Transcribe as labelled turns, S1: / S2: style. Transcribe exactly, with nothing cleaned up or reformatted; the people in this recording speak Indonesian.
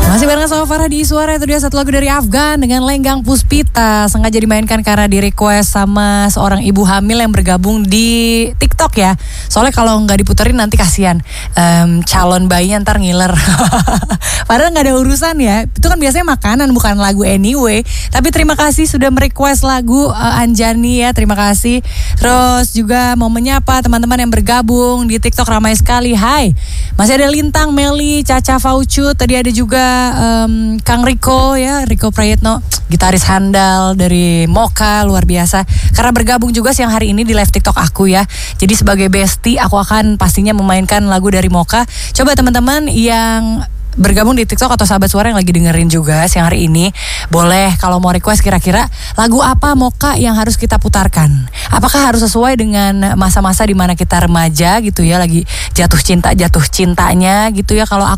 S1: Masih bareng sama Farah di Suara. Itu dia satu lagu dari Afgan dengan Lenggang Puspita. Sengaja dimainkan karena di request sama seorang ibu hamil yang bergabung di TikTok ya. Soalnya kalau nggak diputerin nanti kasihan um, calon bayinya ntar ngiler. Padahal nggak ada urusan ya. Itu kan biasanya makanan bukan lagu anyway. Tapi terima kasih sudah merequest lagu uh, Anjani ya. Terima kasih. Terus juga mau menyapa teman-teman yang bergabung di TikTok ramai sekali. Hai. Masih ada Lintang, Meli, Caca Faucu. Tadi ada juga um, Kang Riko ya, Riko Prayitno, gitaris handal dari Mocha, luar biasa. Karena bergabung juga siang hari ini di live TikTok aku ya. Jadi sebagai bestie aku akan pastinya memainkan lagu dari Mocha. Coba teman-teman yang bergabung di TikTok atau sahabat Suara yang lagi dengerin juga siang hari ini, boleh kalau mau request kira-kira lagu apa Mocha yang harus kita putarkan. Apakah harus sesuai dengan masa-masa di mana kita remaja gitu ya, lagi jatuh cinta jatuh cintanya gitu ya. Kalau aku